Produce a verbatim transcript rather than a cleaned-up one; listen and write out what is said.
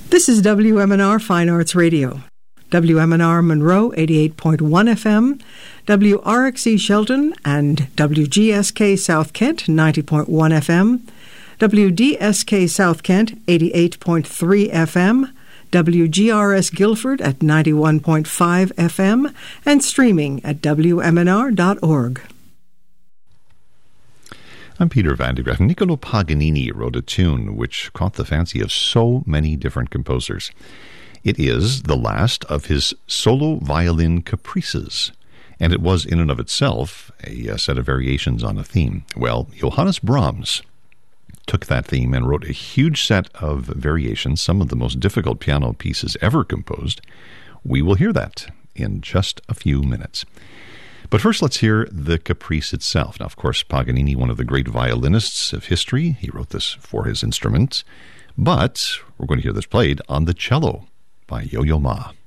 This is W M N R Fine Arts Radio. W M N R Monroe, eighty-eight point one F M, W R X E Shelton and W G S K South Kent, ninety point one F M, W D S K South Kent, eighty-eight point three F M, W G R S Guilford at ninety-one point five F M, and streaming at W M N R dot org. I'm Peter Van de Graaff. Niccolo Paganini wrote a tune which caught the fancy of so many different composers. It is the last of his solo violin caprices, and it was in and of itself a, a set of variations on a theme. Well, Johannes Brahms took that theme and wrote a huge set of variations, some of the most difficult piano pieces ever composed. We will hear that in just a few minutes. But first, let's hear the caprice itself. Now, of course, Paganini, one of the great violinists of history, he wrote this for his instrument. But we're going to hear this played on the cello by Yo-Yo Ma.